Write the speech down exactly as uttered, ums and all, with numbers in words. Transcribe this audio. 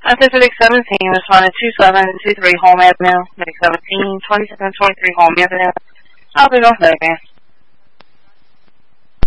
Pacific seventeen, responding two seven two three Home Avenue. Pacific seventeen, twenty-seven twenty-three Home Avenue. I'll be one second.